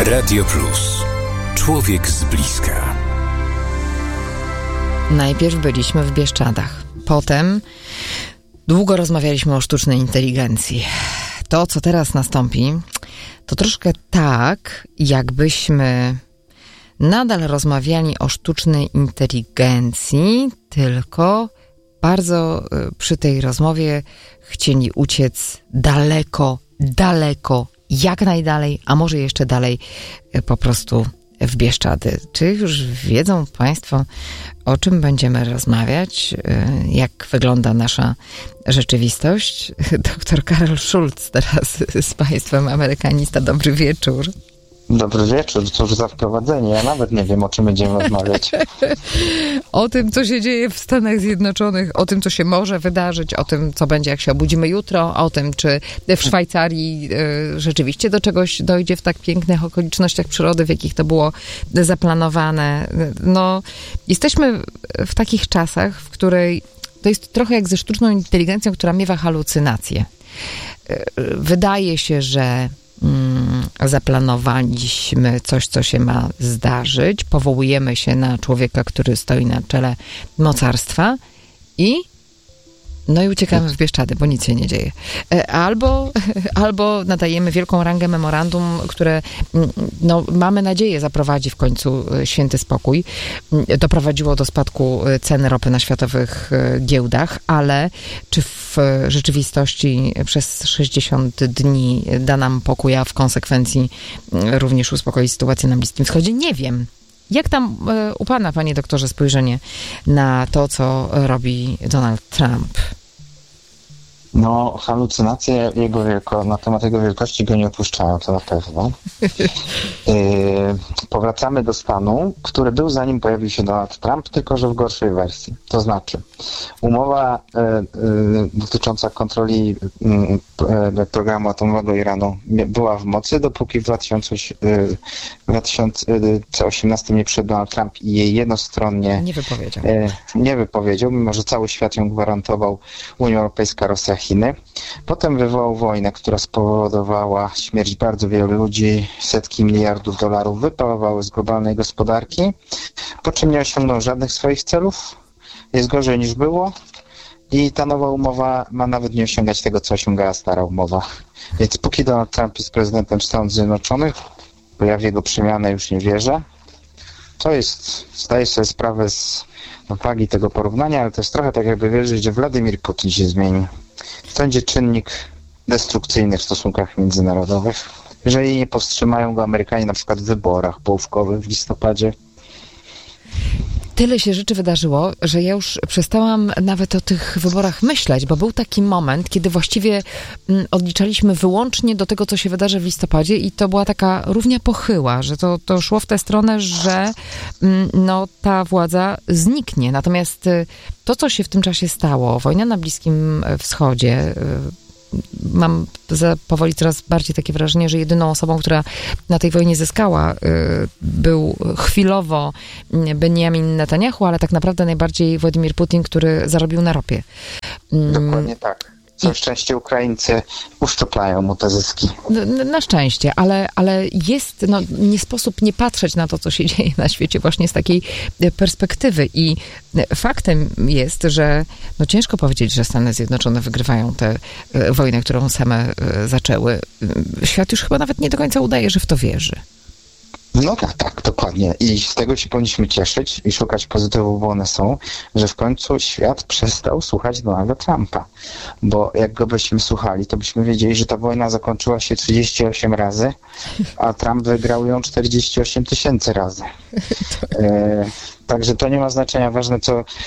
Radio Plus. Człowiek z bliska. Najpierw byliśmy w Bieszczadach. Potem długo rozmawialiśmy o sztucznej inteligencji. To, co teraz nastąpi, to troszkę tak, jakbyśmy nadal rozmawiali o sztucznej inteligencji, tylko bardzo przy tej rozmowie chcieli uciec daleko, jak najdalej, a może jeszcze dalej po prostu w Bieszczady. Czy już wiedzą Państwo, o czym będziemy rozmawiać? Jak wygląda nasza rzeczywistość? Doktor Karol Schulz teraz z Państwem, amerykanista. Dobry wieczór. Dobry wieczór, cóż za wprowadzenie. Ja nawet nie wiem, o czym będziemy rozmawiać. O tym, co się dzieje w Stanach Zjednoczonych, o tym, co się może wydarzyć, o tym, co będzie, jak się obudzimy jutro, o tym, czy w Szwajcarii rzeczywiście do czegoś dojdzie w tak pięknych okolicznościach przyrody, w jakich to było zaplanowane. No, jesteśmy w takich czasach, w której to jest trochę jak ze sztuczną inteligencją, która miewa halucynacje. Wydaje się, że zaplanowaliśmy coś, co się ma zdarzyć, powołujemy się na człowieka, który stoi na czele mocarstwa i uciekamy w Bieszczady, bo nic się nie dzieje. Albo nadajemy wielką rangę memorandum, które mamy nadzieję zaprowadzi w końcu święty spokój. Doprowadziło do spadku ceny ropy na światowych giełdach, ale czy w rzeczywistości przez 60 dni da nam pokój, a w konsekwencji również uspokoi sytuację na Bliskim Wschodzie? Nie wiem. Jak tam u pana, panie doktorze, spojrzenie na to, co robi Donald Trump? No, halucynacje na temat jego wielkości go nie opuszczają, to na pewno. Powracamy do stanu, który był zanim pojawił się Donald Trump, tylko że w gorszej wersji. To znaczy, umowa dotycząca kontroli programu atomowego Iranu była w mocy, dopóki w 2018 nie przyszedł Donald Trump i jej jednostronnie nie wypowiedział, mimo że cały świat ją gwarantował, Unia Europejska, Rosja, Chiny. Potem wywołał wojnę, która spowodowała śmierć bardzo wielu ludzi, setki miliardów dolarów wyparowały z globalnej gospodarki, po czym nie osiągnął żadnych swoich celów, jest gorzej niż było i ta nowa umowa ma nawet nie osiągać tego, co osiągała stara umowa. Więc póki Donald Trump jest prezydentem Stanów Zjednoczonych, bo ja w jego przemianę już nie wierzę, to jest, zdaję sobie sprawę z wagi tego porównania, ale to jest trochę tak, jakby wierzyć, że Władimir Putin się zmieni. To będzie czynnik destrukcyjny w stosunkach międzynarodowych. Jeżeli nie powstrzymają go Amerykanie na przykład w wyborach połówkowych w listopadzie. Tyle się rzeczy wydarzyło, że ja już przestałam nawet o tych wyborach myśleć, bo był taki moment, kiedy właściwie odliczaliśmy wyłącznie do tego, co się wydarzy w listopadzie i to była taka równia pochyła, że to szło w tę stronę, że ta władza zniknie. Natomiast to, co się w tym czasie stało, wojna na Bliskim Wschodzie, mam powoli coraz bardziej takie wrażenie, że jedyną osobą, która na tej wojnie zyskała, był chwilowo Benjamin Netanyahu, ale tak naprawdę najbardziej Władimir Putin, który zarobił na ropie. Dokładnie tak. Na szczęście Ukraińcy uszczuplają mu te zyski. Na szczęście, ale jest, nie sposób nie patrzeć na to, co się dzieje na świecie właśnie z takiej perspektywy i faktem jest, że ciężko powiedzieć, że Stany Zjednoczone wygrywają tę wojnę, którą same zaczęły. Świat już chyba nawet nie do końca udaje, że w to wierzy. No tak, dokładnie. I z tego się powinniśmy cieszyć i szukać pozytywów, bo one są, że w końcu świat przestał słuchać Donalda Trumpa. Bo jak go byśmy słuchali, to byśmy wiedzieli, że ta wojna zakończyła się 38 razy, a Trump wygrał ją 48 000 razy. Także to nie ma znaczenia. Ważne,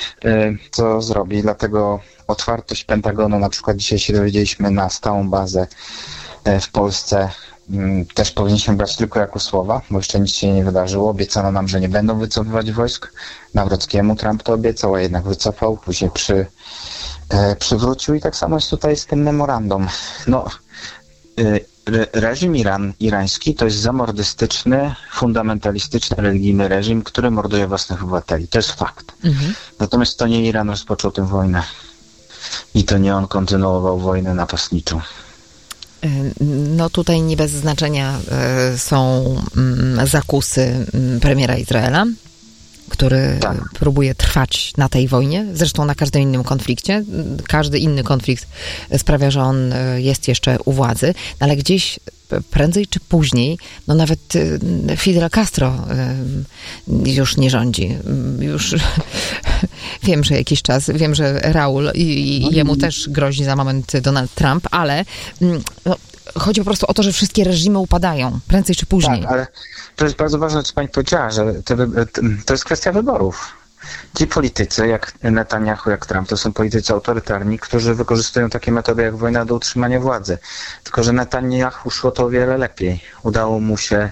co zrobi. Dlatego otwartość Pentagonu, na przykład dzisiaj się dowiedzieliśmy na stałą bazę w Polsce, też powinniśmy brać tylko jako słowa, bo jeszcze nic się nie wydarzyło. Obiecano nam, że nie będą wycofywać wojsk. Nawrockiemu Trump to obiecał, a jednak wycofał. Później przywrócił i tak samo jest tutaj z tym memorandum. Reżim irański to jest zamordystyczny, fundamentalistyczny, religijny reżim, który morduje własnych obywateli. To jest fakt. Natomiast to nie Iran rozpoczął tę wojnę. I to nie on kontynuował wojnę napastniczą. No tutaj nie bez znaczenia są zakusy premiera Izraela, który próbuje trwać na tej wojnie, zresztą na każdym innym konflikcie. Każdy inny konflikt sprawia, że on jest jeszcze u władzy, ale gdzieś prędzej czy później, no nawet Fidel Castro już nie rządzi. Już wiem, że jakiś czas, wiem, że Raul i jemu też grozi za moment Donald Trump, ale no, chodzi po prostu o to, że wszystkie reżimy upadają, prędzej czy później. Tak, ale to jest bardzo ważne, co pani powiedziała, że to jest kwestia wyborów. Ci politycy, jak Netanyahu, jak Trump, to są politycy autorytarni, którzy wykorzystują takie metody jak wojna do utrzymania władzy. Tylko że Netanyahu szło to o wiele lepiej. Udało mu się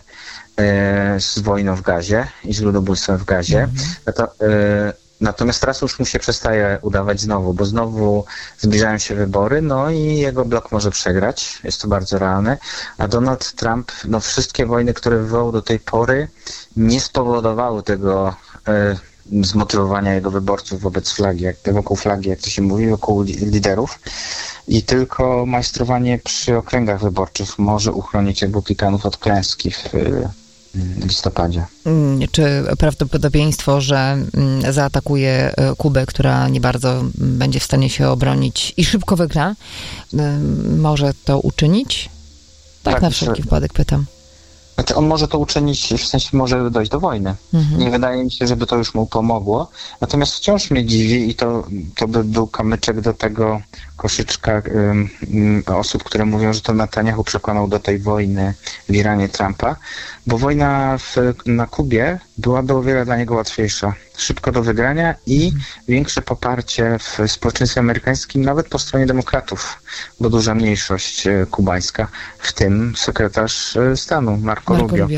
z wojną w Gazie i z ludobójstwem w Gazie. Natomiast teraz już mu się przestaje udawać znowu, bo znowu zbliżają się wybory, no i jego blok może przegrać, jest to bardzo realne, a Donald Trump, no wszystkie wojny, które wywołał do tej pory, nie spowodowały tego zmotywowania jego wyborców wobec flagi, wokół flagi, jak to się mówi, wokół liderów, i tylko majstrowanie przy okręgach wyborczych może uchronić republikanów od klęski w listopadzie. Czy prawdopodobieństwo, że zaatakuje Kubę, która nie bardzo będzie w stanie się obronić i szybko wygra, może to uczynić? Tak na wszelki wypadek pytam. Znaczy on może to uczynić, w sensie może dojść do wojny. Nie wydaje mi się, żeby to już mu pomogło. Natomiast wciąż mnie dziwi i to by był kamyczek do tego koszyczka osób, które mówią, że to Netanyahu przekonał do tej wojny w Iranie Trumpa, bo wojna na Kubie byłaby o wiele dla niego łatwiejsza. Szybko do wygrania i większe poparcie w społeczeństwie amerykańskim, nawet po stronie demokratów, bo duża mniejszość kubańska, w tym sekretarz stanu Marco Rubio.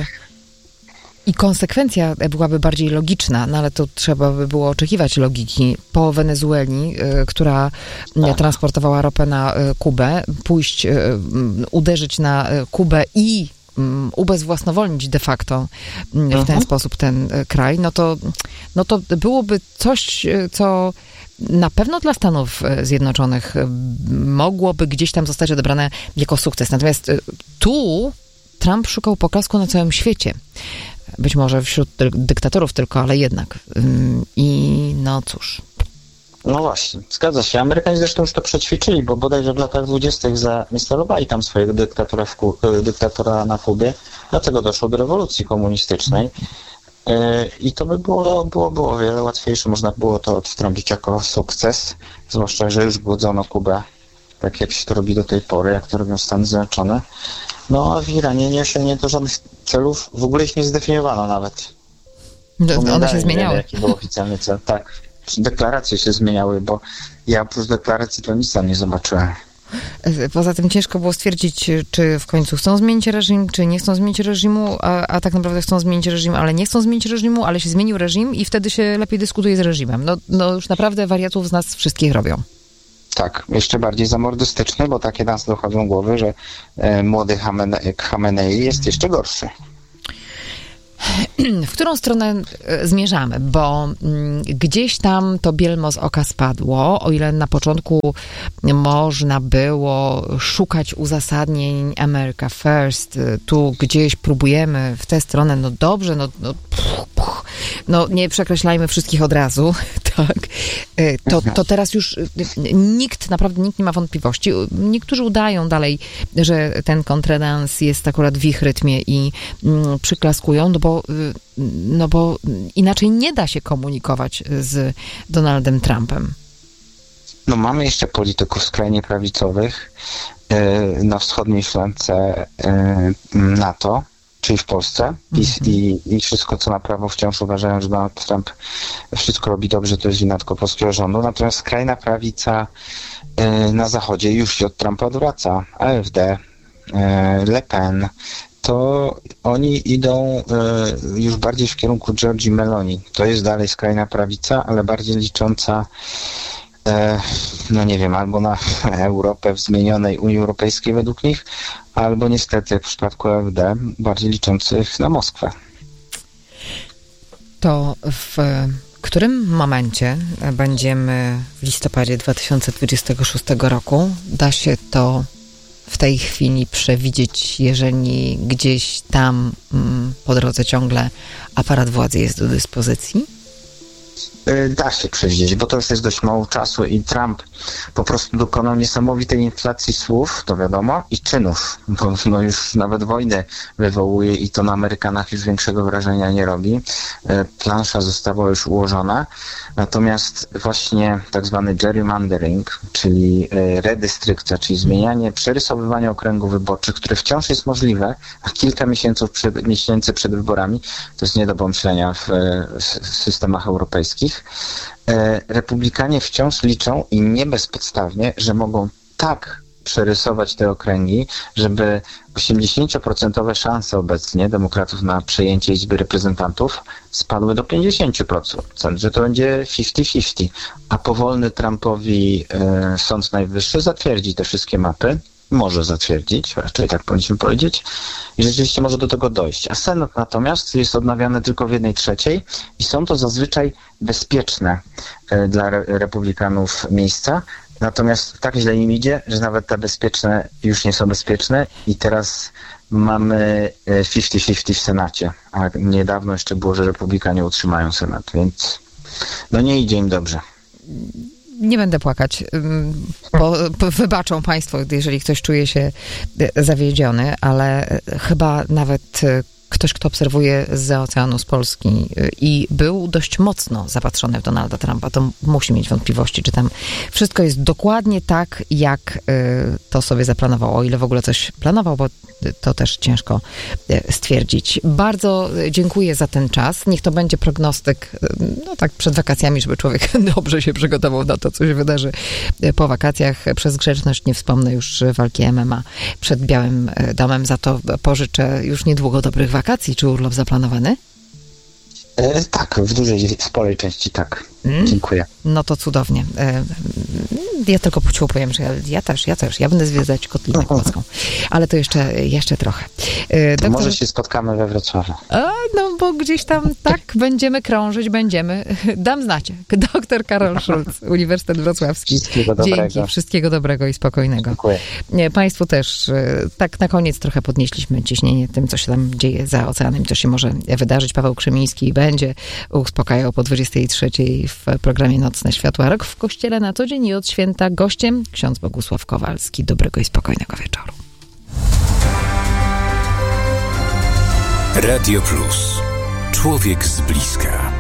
I konsekwencja byłaby bardziej logiczna, no ale to trzeba by było oczekiwać logiki po Wenezueli, która transportowała ropę na Kubę, pójść, uderzyć na Kubę i ubezwłasnowolnić de facto w ten sposób ten kraj, no to byłoby coś, co na pewno dla Stanów Zjednoczonych mogłoby gdzieś tam zostać odebrane jako sukces. Natomiast tu Trump szukał poklasku na całym świecie. Być może wśród dyktatorów tylko, ale jednak. I no cóż. No właśnie, zgadza się. Amerykanie zresztą już to przećwiczyli, bo bodajże w latach 20. zainstalowali tam swojego dyktatora na Kubie. Dlatego doszło do rewolucji komunistycznej. I to by było o wiele łatwiejsze. Można było to odtrąbić jako sukces, zwłaszcza, że już głodzono Kubę, tak jak się to robi do tej pory, jak to robią Stany Zjednoczone. No a w Iranie nie osiągnięto żadnych celów, w ogóle ich nie zdefiniowano nawet. One się zmieniały. Jaki był oficjalny cel. Tak, deklaracje się zmieniały, bo ja oprócz deklaracji to nic tam nie zobaczyłem. Poza tym ciężko było stwierdzić, czy w końcu chcą zmienić reżim, czy nie chcą zmienić reżimu, a tak naprawdę chcą zmienić reżim, ale nie chcą zmienić reżimu, ale się zmienił reżim i wtedy się lepiej dyskutuje z reżimem. No już naprawdę wariatów z nas wszystkich robią. Tak, jeszcze bardziej zamordystyczny, bo takie nas dochodzą głowy, że młody Khamenei jest jeszcze gorszy. W którą stronę zmierzamy? Bo gdzieś tam to bielmo z oka spadło, o ile na początku można było szukać uzasadnień America First, tu gdzieś próbujemy w tę stronę, no dobrze, no nie przekreślajmy wszystkich od razu, tak? To teraz już naprawdę nikt nie ma wątpliwości. Niektórzy udają dalej, że ten kontredans jest akurat w ich rytmie i przyklaskują, no bo inaczej nie da się komunikować z Donaldem Trumpem. No mamy jeszcze polityków skrajnie prawicowych na wschodniej flance NATO, czyli w Polsce. PiS i wszystko, co na prawo wciąż uważają, że Donald Trump wszystko robi dobrze, to jest wina tylko polskiego rządu. Natomiast skrajna prawica na zachodzie już się od Trumpa odwraca. AfD, Le Pen, to oni idą już bardziej w kierunku Giorgi Meloni. To jest dalej skrajna prawica, ale bardziej licząca no nie wiem, albo na Europę w zmienionej Unii Europejskiej według nich, albo niestety jak w przypadku AfD bardziej liczących na Moskwę. To w którym momencie będziemy w listopadzie 2026 roku? Da się to w tej chwili przewidzieć, jeżeli gdzieś tam po drodze ciągle aparat władzy jest do dyspozycji? Da się przewidzieć, bo to już jest dość mało czasu i Trump po prostu dokonał niesamowitej inflacji słów, to wiadomo, i czynów, bo no już nawet wojnę wywołuje i to na Amerykanach już większego wrażenia nie robi. Plansza została już ułożona, natomiast właśnie tak zwany gerrymandering, czyli redystrykcja, czyli zmienianie, przerysowywanie okręgów wyborczych, które wciąż jest możliwe, a kilka miesięcy przed wyborami, to jest nie do pomyślenia w systemach europejskich. Republikanie wciąż liczą i nie bezpodstawnie, że mogą tak przerysować te okręgi, żeby 80% szanse obecnie demokratów na przejęcie Izby Reprezentantów spadły do 50%, że to będzie 50-50, a powolny Trumpowi Sąd Najwyższy zatwierdzi te wszystkie mapy, może zatwierdzić, raczej tak powinniśmy powiedzieć, i rzeczywiście może do tego dojść. A Senat natomiast jest odnawiany tylko w 1/3 i są to zazwyczaj bezpieczne dla republikanów miejsca, natomiast tak źle im idzie, że nawet te bezpieczne już nie są bezpieczne i teraz mamy 50-50 w Senacie, a niedawno jeszcze było, że republikanie utrzymają Senat, więc no nie idzie im dobrze. Nie będę płakać, bo wybaczą państwo, jeżeli ktoś czuje się zawiedziony, ale chyba nawet ktoś, kto obserwuje zza oceanu z Polski i był dość mocno zapatrzony w Donalda Trumpa, to musi mieć wątpliwości, czy tam wszystko jest dokładnie tak, jak to sobie zaplanował, o ile w ogóle coś planował, bo to też ciężko stwierdzić. Bardzo dziękuję za ten czas. Niech to będzie prognostyk, no tak przed wakacjami, żeby człowiek dobrze się przygotował na to, co się wydarzy po wakacjach. Przez grzeczność nie wspomnę już walki MMA przed Białym Domem, za to pożyczę już niedługo dobrych wakacji. Czy urlop zaplanowany? Tak, w dużej, sporej części tak. Dziękuję. No to cudownie. Ja tylko powiem, że ja będę zwiedzać Kotlinę Kłodzką. Ale to jeszcze trochę. To może się spotkamy we Wrocławiu. No bo gdzieś tam tak będziemy krążyć, Dam znać. Doktor Karol Schulz, Uniwersytet Wrocławski. Wszystkiego dobrego. Dzięki, wszystkiego dobrego i spokojnego. Dziękuję. Państwu też tak na koniec trochę podnieśliśmy ciśnienie tym, co się tam dzieje za oceanem, co się może wydarzyć. Paweł Krzymiński będzie uspokajał po 23:00 w programie Nocne Światła. Rok w Kościele na co dzień i od święta gościem ksiądz Bogusław Kowalski. Dobrego i spokojnego wieczoru. Radio Plus. Człowiek z bliska.